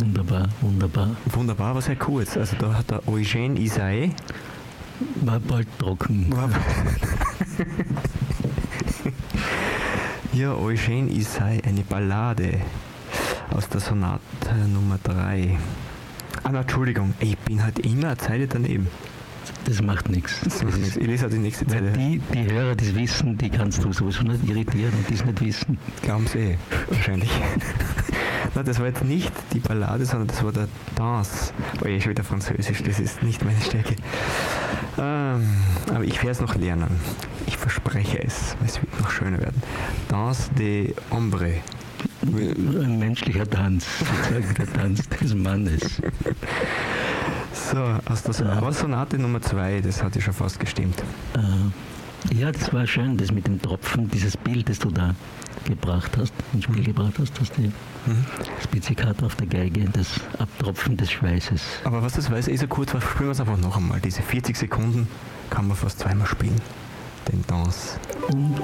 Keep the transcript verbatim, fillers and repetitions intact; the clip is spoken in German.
Wunderbar, wunderbar. Wunderbar, aber sehr kurz. Also da hat der Eugène Ysaÿe War bald trocken. War ja, Eugène Ysaÿe, eine Ballade aus der Sonate Nummer drei. Ah, na, Entschuldigung, ich bin halt immer eine Zeile daneben. Das macht nichts. Das macht nichts. Ich lese halt die nächste Zeile. Die, die Hörer, die es wissen, die kannst du sowieso nicht irritieren und die es nicht wissen. Glauben sie eh, wahrscheinlich. Na, das war jetzt nicht die Ballade, sondern das war der Dance. Oh, ich schon wieder Französisch, das ist nicht meine Stärke. Ähm, aber ich werde es noch lernen. Ich verspreche es. Es wird noch schöner werden. Danse des Hombres. Ein menschlicher Tanz, sozusagen der Tanz des Mannes. So, aus der Son- Sonate Nummer zwei, das hat ja schon fast gestimmt. Äh, ja, das war schön, das mit dem Tropfen, dieses Bild, das du da gebracht hast, ins Spiel gebracht hast, dass die Mhm. das Pizzicato auf der Geige, das Abtropfen des Schweißes. Aber was das weiß, eh so kurz war, spielen wir es einfach noch einmal. Diese vierzig Sekunden kann man fast zweimal spielen. Den Dance. Und